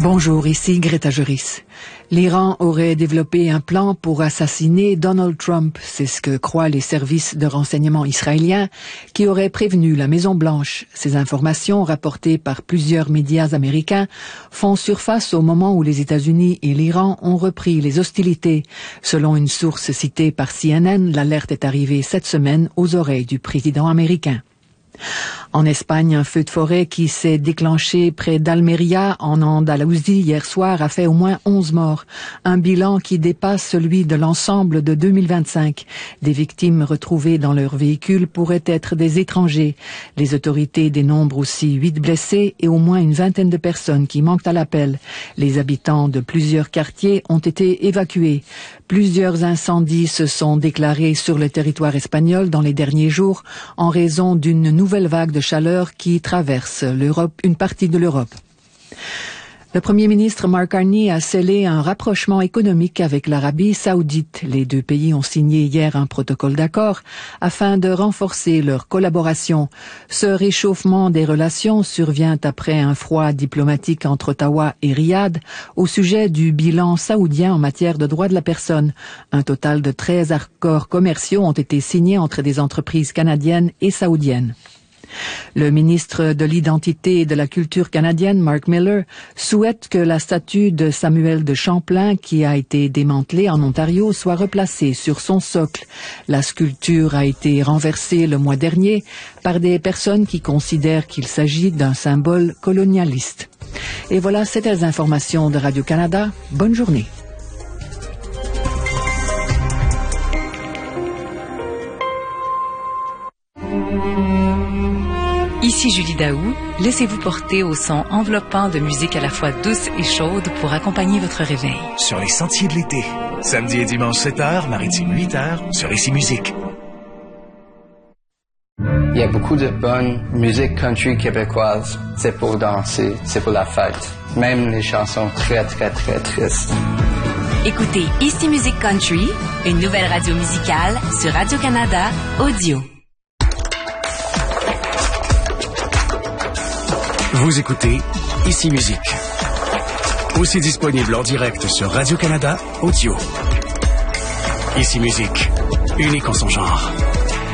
Bonjour, ici Greta Juris. L'Iran aurait développé un plan pour assassiner Donald Trump. C'est ce que croient les services de renseignement israéliens qui auraient prévenu la Maison-Blanche. Ces informations, rapportées par plusieurs médias américains, font surface au moment où les États-Unis et l'Iran ont repris les hostilités. Selon une source citée par CNN, l'alerte est arrivée cette semaine aux oreilles du président américain. En Espagne, un feu de forêt qui s'est déclenché près d'Almeria, en Andalousie, hier soir, a fait au moins 11 morts. Un bilan qui dépasse celui de l'ensemble de 2025. Des victimes retrouvées dans leur véhicule pourraient être des étrangers. Les autorités dénombrent aussi 8 blessés et au moins une vingtaine de personnes qui manquent à l'appel. Les habitants de plusieurs quartiers ont été évacués. Plusieurs incendies se sont déclarés sur le territoire espagnol dans les derniers jours en raison d'une nouvelle vague de chaleur qui traverse une partie de l'Europe. Le Premier ministre Mark Carney a scellé un rapprochement économique avec l'Arabie saoudite. Les deux pays ont signé hier un protocole d'accord afin de renforcer leur collaboration. Ce réchauffement des relations survient après un froid diplomatique entre Ottawa et Riyad au sujet du bilan saoudien en matière de droits de la personne. Un total de 13 accords commerciaux ont été signés entre des entreprises canadiennes et saoudiennes. Le ministre de l'Identité et de la Culture canadienne, Mark Miller, souhaite que la statue de Samuel de Champlain, qui a été démantelée en Ontario, soit replacée sur son socle. La sculpture a été renversée le mois dernier par des personnes qui considèrent qu'il s'agit d'un symbole colonialiste. Et voilà, c'était les informations de Radio-Canada. Bonne journée. Ici Julie Daou, laissez-vous porter au son enveloppant de musique à la fois douce et chaude pour accompagner votre réveil. Sur les sentiers de l'été, samedi et dimanche 7h, maritime 8h, sur Ici Musique. Il y a beaucoup de bonne musique country québécoise. C'est pour danser, c'est pour la fête. Même les chansons très, très, très tristes. Écoutez Ici Musique Country, une nouvelle radio musicale sur Radio-Canada Audio. Vous écoutez Ici Musique. Aussi disponible en direct sur Radio-Canada Audio. Ici Musique, unique en son genre.